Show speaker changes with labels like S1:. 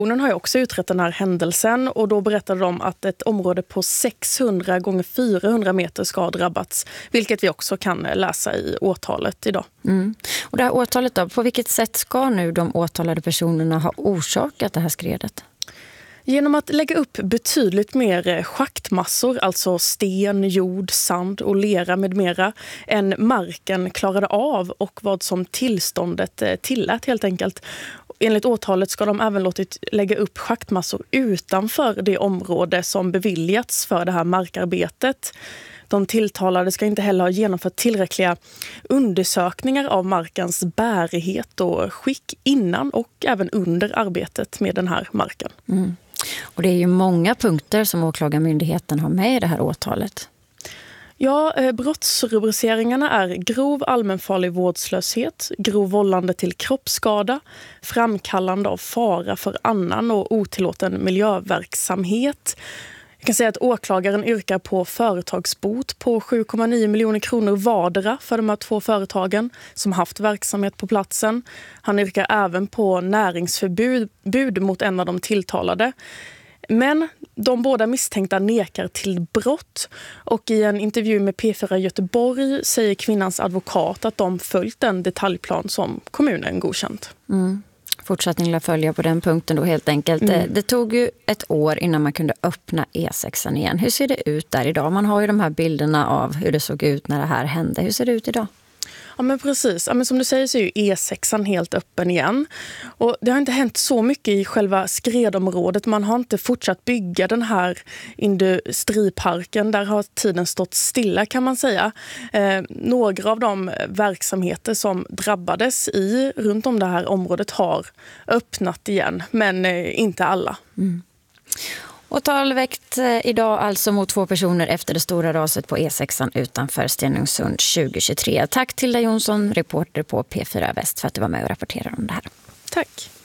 S1: Hon har ju också utrett den här händelsen och då berättade de att ett område på 600 gånger 400 meter ska ha drabbats, vilket vi också kan läsa i åtalet idag.
S2: Och det här åtalet då, på vilket sätt ska nu de åtalade personerna ha orsakat det här skredet?
S1: Genom att lägga upp betydligt mer schaktmassor, alltså sten, jord, sand och lera med mera, än marken klarade av och vad som tillståndet tillät helt enkelt. Enligt åtalet ska de även låtit lägga upp schaktmassor utanför det område som beviljats för det här markarbetet. De tilltalade ska inte heller ha genomfört tillräckliga undersökningar av markens bärighet och skick innan och även under arbetet med den här marken.
S2: Och det är ju många punkter som åklagarmyndigheten har med i det här åtalet.
S1: Ja, brottsrubriceringarna är grov allmänfarlig vårdslöshet, grov vållande till kroppsskada, framkallande av fara för annan och otillåten miljöverksamhet. Jag kan säga att åklagaren yrkar på företagsbot på 7,9 miljoner kronor vardera för de här 2 företagen som haft verksamhet på platsen. Han yrkar även på näringsförbud mot en av de tilltalade. Men de båda misstänkta nekar till brott och i en intervju med P4 Göteborg säger kvinnans advokat att de följt den detaljplan som kommunen godkänt.
S2: Fortsättning att följa på den punkten då helt enkelt. Det tog ju ett år innan man kunde öppna E6 igen. Hur ser det ut där idag? Man har ju de här bilderna av hur det såg ut när det här hände. Hur ser det ut idag?
S1: Ja men precis, ja, men som du säger så är ju E6 helt öppen igen. Och det har inte hänt så mycket i själva skredområdet. Man har inte fortsatt bygga den här industriparken. Där har tiden stått stilla kan man säga. Några av de verksamheter som drabbades runt om det här området har öppnat igen, men inte alla.
S2: Åtal väckt idag alltså mot 2 personer efter det stora raset på E6 utanför Stenungsund 2023. Tack till Tilda Jonsson, reporter på P4 Väst, för att du var med och rapporterade om det här.
S1: Tack.